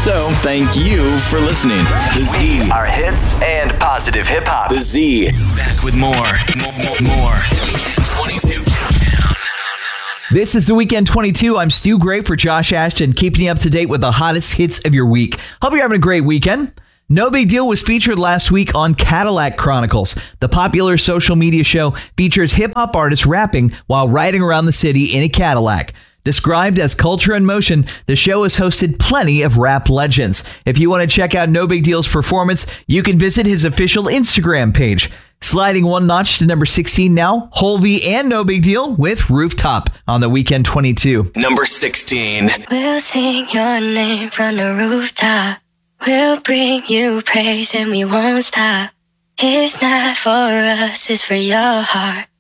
So, thank you for listening. The Z. Our hits and positive hip hop. The Z. Back with more. Weekend 22 Countdown. This is the Weekend 22. I'm Stu Gray for Josh Ashton, keeping you up to date with the hottest hits of your week. Hope you're having a great weekend. No Big Deal was featured last week on Cadillac Chronicles. The popular social media show features hip-hop artists rapping while riding around the city in a Cadillac. Described as culture in motion, the show has hosted plenty of rap legends. If you want to check out No Big Deal's performance, you can visit his official Instagram page. Sliding one notch to number 16 now, Holvey and No Big Deal with Rooftop on the Weekend 22. Number 16. We'll sing your name from the rooftop. We'll bring you praise and we won't stop. It's not for us, it's for your heart.